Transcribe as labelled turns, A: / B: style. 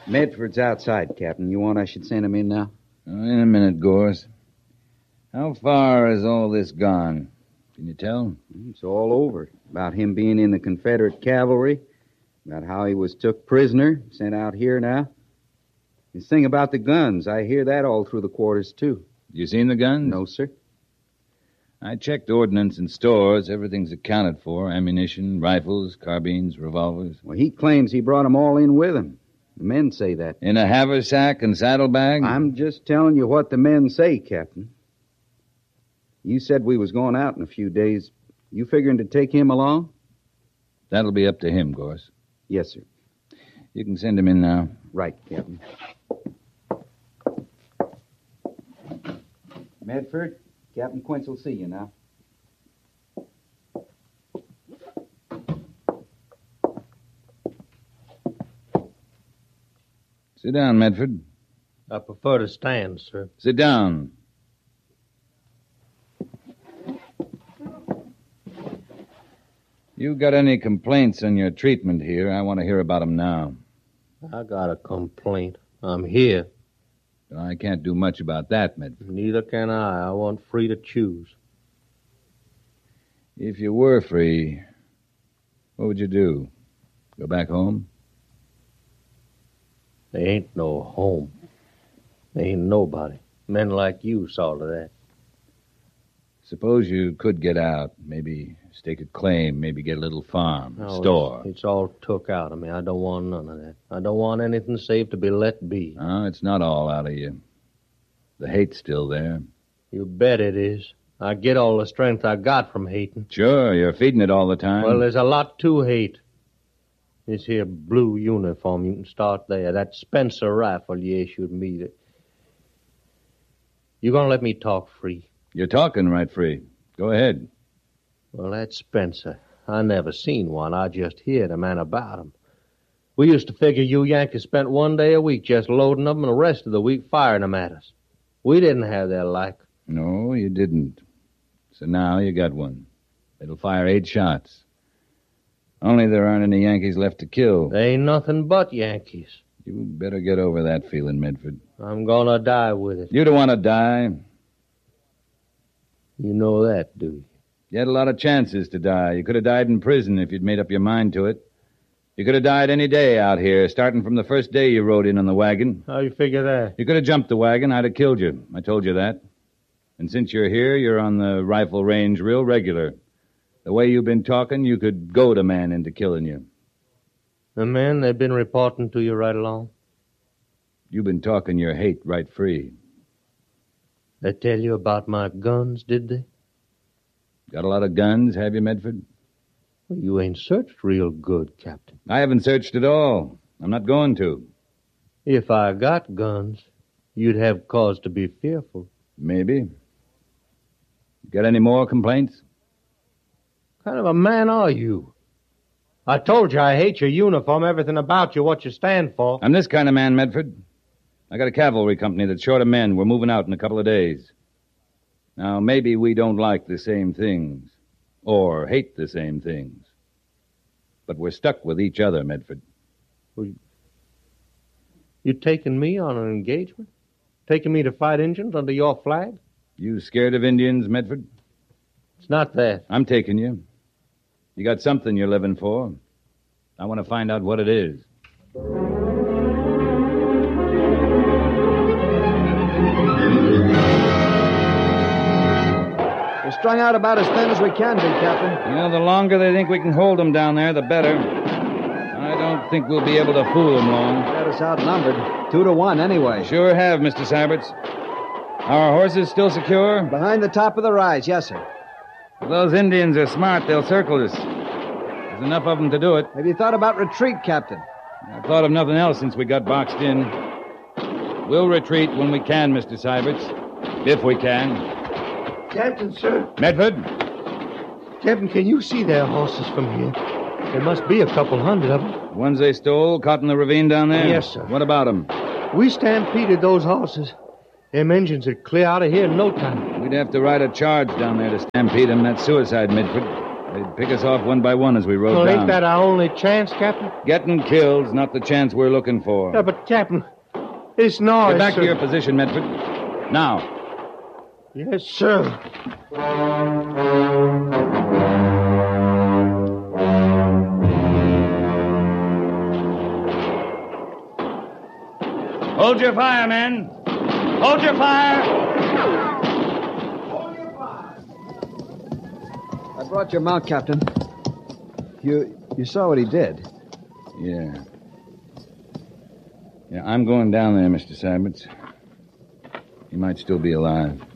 A: Medford's outside, Captain. You want I should send him in now?
B: In a minute, Gorse. How far has all this gone? Can you tell?
A: It's all over. About him being in the Confederate cavalry, about how he was took prisoner, sent out here now. This thing about the guns, I hear that all through the quarters, too.
B: You seen the guns?
A: No, sir.
B: I checked ordnance and stores. Everything's accounted for. Ammunition, rifles, carbines, revolvers.
A: Well, he claims he brought them all in with him. The men say that.
B: In a haversack and saddlebag?
A: I'm just telling you what the men say, Captain. You said we was going out in a few days. You figuring to take him along?
B: That'll be up to him, Gorse.
A: Yes, sir.
B: You can send him in now.
A: Right, Captain. Medford, Captain Quince will see you now.
B: Sit down, Medford.
C: I prefer to stand, sir.
B: Sit down. You got any complaints on your treatment here? I want to hear about them now.
C: I got a complaint. I'm here.
B: I can't do much about that, Medford.
C: Neither can I. I want free to choose.
B: If you were free, what would you do? Go back home?
C: There ain't no home. There ain't nobody. Men like you saw to that.
B: Suppose you could get out, maybe stake a claim, maybe get a little farm, store.
C: It's all took out of me. I don't want none of that. I don't want anything save to be let be.
B: Oh, it's not all out of you. The hate's still there.
C: You bet it is. I get all the strength I got from hating.
B: Sure, you're feeding it all the time.
C: Well, there's a lot to hate. This here blue uniform, you can start there. That Spencer rifle you issued me. You gonna let me talk free?
B: You're talking right free. Go ahead.
C: Well, that Spencer, I never seen one. I just heard a man about him. We used to figure you Yankees spent one day a week just loading them and the rest of the week firing them at us. We didn't have their like.
B: No, you didn't. So now you got one. It'll fire 8 shots. Only there aren't any Yankees left to kill.
C: They ain't nothing but Yankees.
B: You better get over that feeling, Medford.
C: I'm gonna die with it.
B: You don't want to die.
C: You know that, do you?
B: You had a lot of chances to die. You could have died in prison if you'd made up your mind to it. You could have died any day out here, starting from the first day you rode in on the wagon.
C: How you figure that?
B: You could have jumped the wagon. I'd have killed you. I told you that. And since you're here, you're on the rifle range real regular. The way you've been talking, you could goad a man into killing you.
C: The men, they've been reporting to you right along?
B: You've been talking your hate right free.
C: They tell you about my guns, did they?
B: Got a lot of guns, have you, Medford?
C: Well, you ain't searched real good, Captain.
B: I haven't searched at all. I'm not going to.
C: If I got guns, you'd have cause to be fearful.
B: Maybe. Got any more complaints?
C: What kind of a man are you? I told you I hate your uniform, everything about you, what you stand for.
B: I'm this kind of man, Medford. I got a cavalry company that's short of men. We're moving out in a couple of days. Now, maybe we don't like the same things, or hate the same things. But we're stuck with each other, Medford.
C: Well, you taking me on an engagement? Taking me to fight Indians under your flag?
B: You scared of Indians, Medford?
C: It's not that.
B: I'm taking you. You got something you're living for. I want to find out what it is.
D: We're strung out about as thin as we can be, Captain.
B: You know, the longer they think we can hold them down there, the better. I don't think we'll be able to fool them long.
D: Got us outnumbered. 2-1, anyway.
B: Sure have, Mr. Syberts. Our horses still secure?
D: Behind the top of the rise, yes, sir.
B: If those Indians are smart, they'll circle us. There's enough of them to do it.
D: Have you thought about retreat, Captain?
B: I've thought of nothing else since we got boxed in. We'll retreat when we can, Mr. Syberts. If we can.
C: Captain, sir.
B: Medford?
C: Captain, can you see their horses from here? There must be a couple hundred of them.
B: The ones they stole, caught in the ravine down there?
C: Yes, sir.
B: What about them?
C: We stampeded those horses. Them engines would clear out of here in no time.
B: We'd have to ride a charge down there to stampede them. That's suicide, Medford. They'd pick us off one by one as we rode
C: Well,
B: down.
C: ain't that our only chance, Captain?
B: Getting killed's not the chance we're looking for.
C: Yeah, but, Captain, it's noise.
B: Get back
C: sir.
B: to your position, Medford. Now.
C: Yes, sir.
B: Hold your fire, men. Hold your fire.
D: I brought your mount, Captain. You saw what he did.
B: Yeah. Yeah, I'm going down there, Mr. Sabbats. He might still be alive.